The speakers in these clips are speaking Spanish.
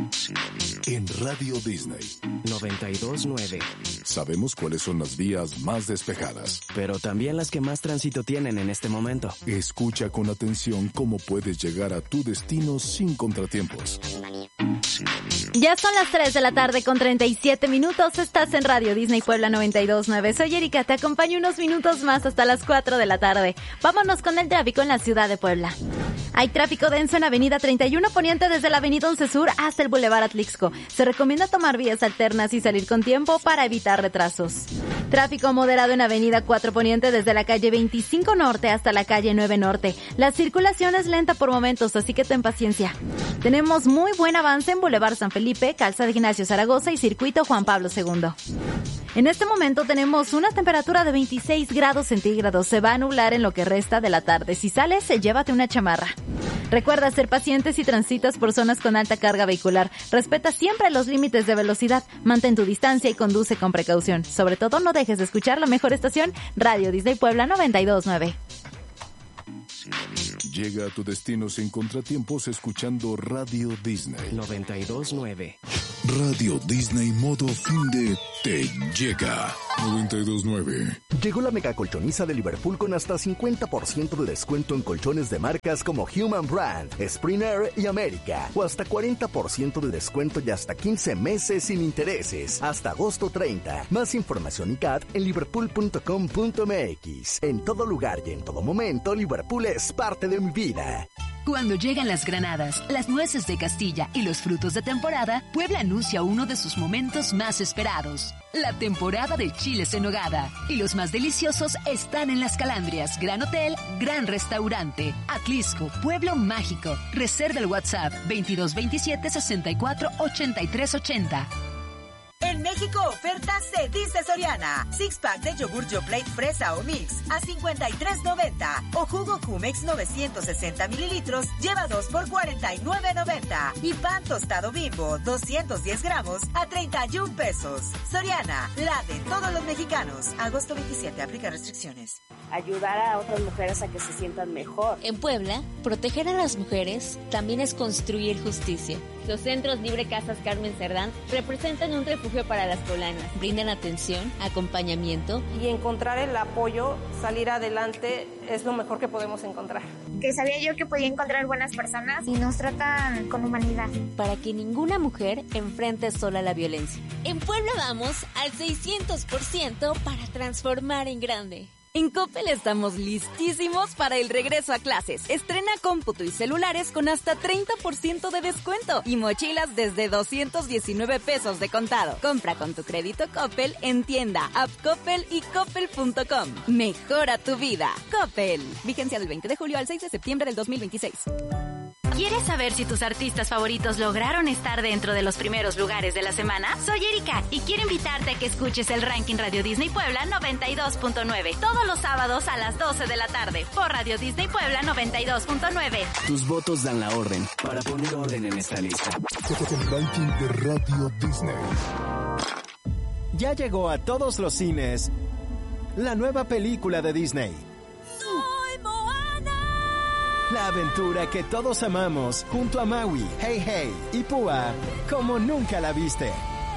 En Radio Disney 92.9. Sabemos cuáles son las vías más despejadas, pero también las que más tránsito tienen en este momento. Escucha con atención cómo puedes llegar a tu destino sin contratiempos. Ya son las 3 de la tarde con 37 minutos. Estás en Radio Disney Puebla 92.9. Soy Erika, te acompaño unos minutos más hasta las 4 de la tarde. Vámonos con el tráfico en la ciudad de Puebla. Hay tráfico denso en Avenida 31 Poniente desde la Avenida 11 Sur hasta el Boulevard Atlixco. Se recomienda tomar vías alternas y salir con tiempo para evitar retrasos. Tráfico moderado en Avenida 4 Poniente desde la calle 25 Norte hasta la calle 9 Norte. La circulación es lenta por momentos, así que ten paciencia. Tenemos muy buen avance en Boulevard San Felipe, Calzada Ignacio Zaragoza y Circuito Juan Pablo II. En este momento tenemos una temperatura de 26 grados centígrados. Se va a nublar en lo que resta de la tarde. Si sales, llévate una chamarra. Recuerda ser paciente si transitas por zonas con alta carga vehicular. Respeta siempre los límites de velocidad. Mantén tu distancia y conduce con precaución. Sobre todo, no dejes de escuchar la mejor estación, Radio Disney Puebla 92.9. Llega a tu destino sin contratiempos escuchando Radio Disney 92.9. Radio Disney modo fin de te llega 92.9. Llegó la mega colchoniza de Liverpool con hasta 50% de descuento en colchones de marcas como Human Brand, Springer y América, o hasta 40% de descuento y hasta 15 meses sin intereses, hasta agosto 30. Más información y CAT en liverpool.com.mx. En todo lugar y en todo momento, Liverpool es parte de mi vida. Cuando llegan las granadas, las nueces de Castilla y los frutos de temporada, Puebla anuncia uno de sus momentos más esperados. La temporada de chiles en nogada. Y los más deliciosos están en Las Calandrias, Gran Hotel, Gran Restaurante. Atlixco, Pueblo Mágico. Reserva el WhatsApp 2227 64 83 80. En México, ofertas se dice Soriana. 6-pack de yogur Yoplait fresa o mix a $53.90. O jugo Jumex 960 mililitros lleva 2 por $49.90. Y pan tostado Bimbo 210 gramos a 31 pesos. Soriana, la de todos los mexicanos. Agosto 27, aplica restricciones. Ayudar a otras mujeres a que se sientan mejor. En Puebla, proteger a las mujeres también es construir justicia. Los centros Libre Casas Carmen Cerdán representan un refugio para las poblanas. Brindan atención, acompañamiento. Y encontrar el apoyo, salir adelante, es lo mejor que podemos encontrar. Que sabía yo que podía encontrar buenas personas y nos tratan con humanidad. Para que ninguna mujer enfrente sola la violencia. En Puebla vamos al 600% para transformar en grande. En Coppel estamos listísimos para el regreso a clases. Estrena cómputo y celulares con hasta 30% de descuento y mochilas desde 219 pesos de contado. Compra con tu crédito Coppel en tienda, app Coppel y coppel.com. Mejora tu vida. Coppel. Vigencia del 20 de julio al 6 de septiembre del 2026. ¿Quieres saber si tus artistas favoritos lograron estar dentro de los primeros lugares de la semana? Soy Erika y quiero invitarte a que escuches el ranking Radio Disney Puebla 92.9 todos los sábados a las 12 de la tarde por Radio Disney Puebla 92.9. Tus votos dan la orden para poner orden en esta lista. El ranking de Radio Disney. Ya llegó a todos los cines la nueva película de Disney. La aventura que todos amamos junto a Maui, Hey Hey y Púa como nunca la viste.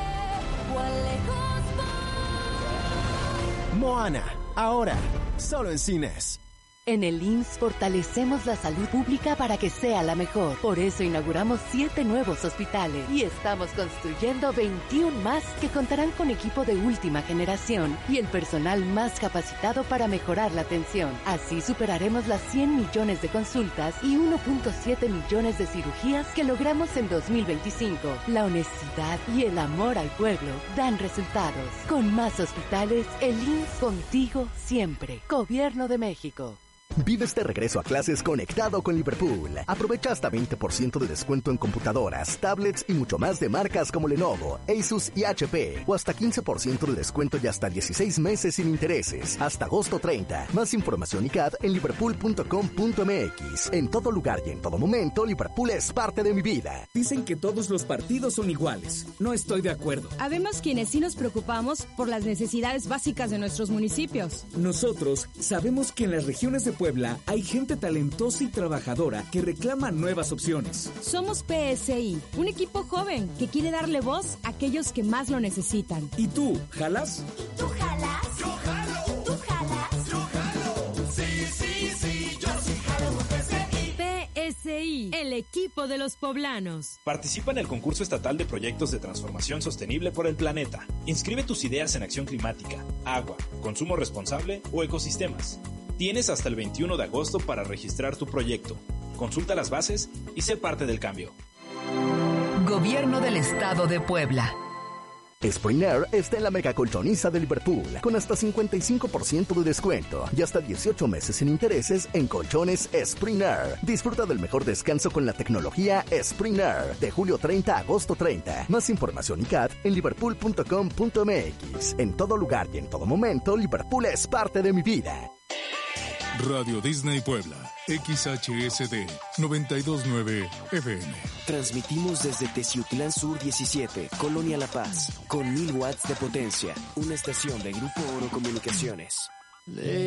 Moana, ahora, solo en cines. En el IMSS fortalecemos la salud pública para que sea la mejor. Por eso inauguramos 7 nuevos hospitales y estamos construyendo 21 más que contarán con equipo de última generación y el personal más capacitado para mejorar la atención. Así superaremos las 100 millones de consultas y 1.7 millones de cirugías que logramos en 2025. La honestidad y el amor al pueblo dan resultados. Con más hospitales, el IMSS contigo siempre. Gobierno de México. Vive este regreso a clases conectado con Liverpool. Aprovecha hasta 20% de descuento en computadoras, tablets y mucho más de marcas como Lenovo, Asus y HP. O hasta 15% de descuento y hasta 16 meses sin intereses. Hasta agosto 30. Más información y CAD en liverpool.com.mx. En todo lugar y en todo momento, Liverpool es parte de mi vida. Dicen que todos los partidos son iguales. No estoy de acuerdo. Habemos quienes sí nos preocupamos por las necesidades básicas de nuestros municipios. Nosotros sabemos que en las regiones de Puebla Puebla hay gente talentosa y trabajadora que reclama nuevas opciones. Somos PSI, un equipo joven que quiere darle voz a aquellos que más lo necesitan. ¿Y tú, jalas? ¿Tú jalas? Yo jalo. ¿Tú jalas? Yo jalo. Sí, yo sí jalo con PSI. PSI, el equipo de los poblanos. Participa en el concurso estatal de proyectos de transformación sostenible por el planeta. Inscribe tus ideas en acción climática, agua, consumo responsable o ecosistemas. Tienes hasta el 21 de agosto para registrar tu proyecto. Consulta las bases y sé parte del cambio. Gobierno del Estado de Puebla. Spring Air está en la mega colchoniza de Liverpool, con hasta 55% de descuento y hasta 18 meses sin intereses en colchones Spring Air. Disfruta del mejor descanso con la tecnología Spring Air, de julio 30 a agosto 30. Más información y CAT en liverpool.com.mx. En todo lugar y en todo momento, Liverpool es parte de mi vida. Radio Disney Puebla, XHSD 929 FM. Transmitimos desde Teciutlán Sur 17, Colonia La Paz, con 1000 watts de potencia. Una estación de Grupo Oro Comunicaciones.